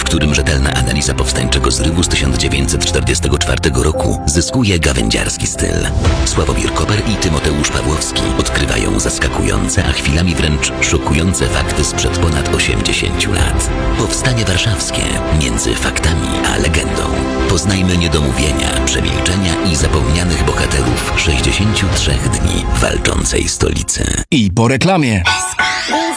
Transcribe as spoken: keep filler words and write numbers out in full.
którym rzetelna analiza powstańczego zrywu z tysiąc dziewięćset czterdziestego czwartego roku zyskuje gawędziarski styl. Sławomir Koper i Tymoteusz Pawłowski odkrywają zaskakujące, a chwilami wręcz szokujące fakty sprzed ponad osiemdziesięciu lat. Powstanie warszawskie między faktami a legendą. Poznajmy niedomówienia, przemilczenia i zapomnianych bohaterów sześćdziesięciu trzech dni walczącej stolicy. I po reklamie.